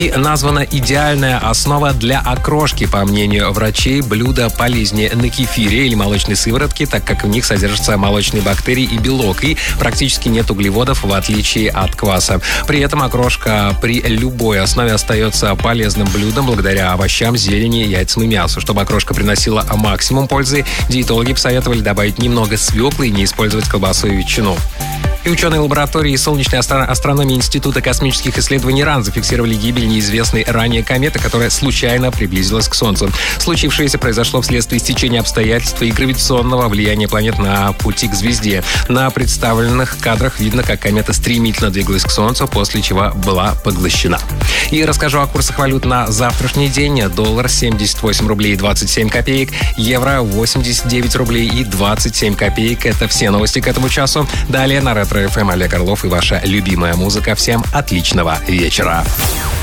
И названа идеальная основа для окрошки. По мнению врачей, блюдо полезнее на кефире или молочной сыворотке, так как в них содержатся молочные бактерии и белок, и практически нет углеводов, в отличие от кваса. При этом окрошка при любой основе остается полезным блюдом благодаря овощам, зелени, яйцам и мясу. Чтобы окрошка приносила максимум пользы, диетологи посоветовали добавить немного свеклы и не использовать колбасу и ветчину. И ученые лаборатории солнечной астрономии Института космических исследований РАН зафиксировали гибель неизвестной ранее кометы, которая случайно приблизилась к Солнцу. Случившееся произошло вследствие стечения обстоятельств и гравитационного влияния планет на пути к звезде. На представленных кадрах видно, как комета стремительно двигалась к Солнцу, после чего была поглощена. И расскажу о курсах валют на завтрашний день. Доллар 78 рублей 27 копеек, евро 89 рублей и 27 копеек. Это все новости к этому часу. Далее на Ретро ФМ Олег Орлов и ваша любимая музыка. Всем отличного вечера.